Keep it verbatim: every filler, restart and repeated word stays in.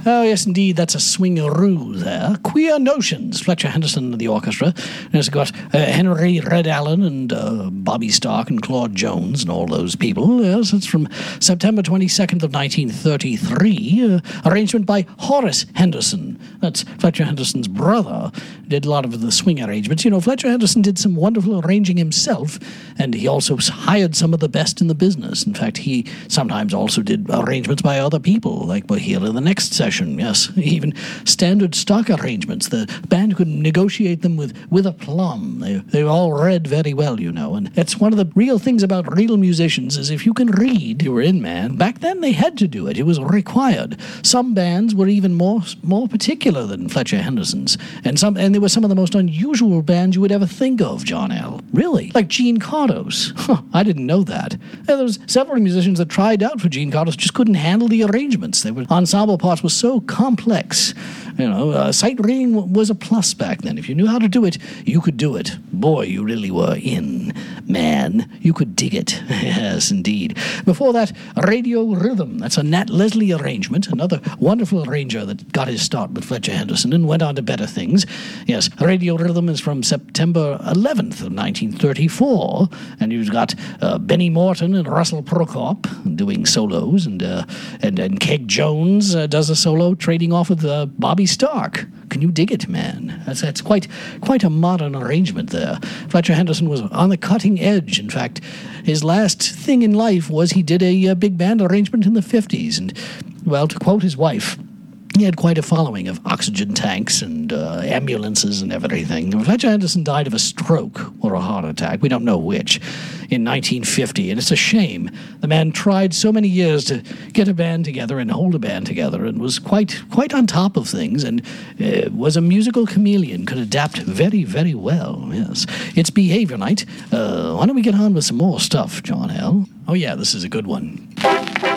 Oh, yes, indeed, that's a swingaroo there. Queer Notions, Fletcher Henderson and the orchestra. It's got uh, Henry Red Allen and uh, Bobby Stark and Claude Jones and all those people. Yes, it's from September twenty-second of nineteen thirty-three. Uh, arrangement by Horace Henderson. That's Fletcher Henderson's brother. Did a lot of the swing arrangements. You know, Fletcher Henderson did some wonderful arranging himself, and he also hired some of the best in the business. In fact, he sometimes also did arrangements by other people, like we'll hear in the next session. Yes, even standard stock arrangements. The band could negotiate them with, with aplomb. They, they all read very well, you know, and it's one of the real things about real musicians is if you can read, you were in, man. Back then, they had to do it. It was required. Some bands were even more more particular than Fletcher Henderson's, and some and they were some of the most unusual bands you would ever think of, John L. Really? Like Gene Cardos. Huh, I didn't know that. And there was several musicians that tried out for Gene Cardos, just couldn't handle the arrangements. They were ensemble parts were so complex. You know, uh, sight reading w- was a plus back then. If you knew how to do it, you could do it. Boy, you really were in, man. You could dig it. Yes, indeed. Before that, Radio Rhythm. That's a Nat Leslie arrangement, another wonderful arranger that got his start with Fletcher Henderson and went on to better things. Yes, Radio Rhythm is from September eleventh of nineteen thirty-four, and you've got uh, Benny Morton and Russell Prokop doing solos, and uh, and, and Keg Jones uh, does a solo trading off with uh, Bobby Stark. Can you dig it, man? That's that's quite quite a modern arrangement there. Fletcher Henderson was on the cutting edge. In fact, his last thing in life was he did a, a big band arrangement in the fifties, and, well, to quote his wife, he had quite a following of oxygen tanks and uh, ambulances and everything. Fletcher Henderson died of a stroke or a heart attack, we don't know which, in nineteen fifty, and it's a shame. The man tried so many years to get a band together and hold a band together and was quite quite on top of things and uh, was a musical chameleon, could adapt very, very well, yes. It's Behavior Night. Uh, why don't we get on with some more stuff, John L.? Oh yeah, this is a good one.